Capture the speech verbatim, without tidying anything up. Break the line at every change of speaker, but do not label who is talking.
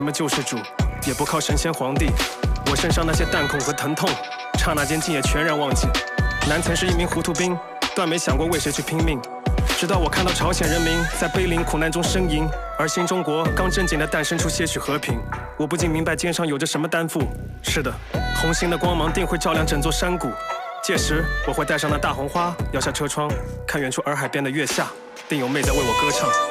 么救世主，也不靠神仙皇帝。我身上那些弹孔和疼痛，刹那间竟也全然忘记。南曾是一名糊涂兵，断没想过为谁去拼命。直到我看到朝鲜人民在悲凛苦难中呻吟，而新中国刚正经地诞生出些许和平，我不禁明白肩上有着什么担负。是的，红星的光芒定会照亮整座山谷。届时我会带上那大红花，摇下车窗，看远处洱海边的月下，定有妹在为我歌唱。